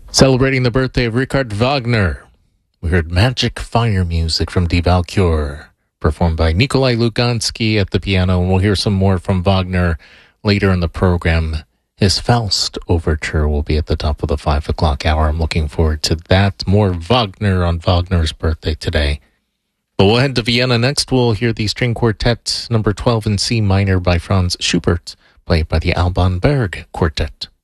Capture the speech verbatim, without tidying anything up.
Celebrating the birthday of Richard Wagner, we heard Magic Fire music from Die Walküre, performed by Nikolai Lugansky at the piano, and we'll hear some more from Wagner later in the program. His Faust Overture will be at the top of the five o'clock hour. I'm looking forward to that. More Wagner on Wagner's birthday today. But we'll head to Vienna next. We'll hear the string quartet number twelve in C minor by Franz Schubert, played by the Alban Berg Quartet.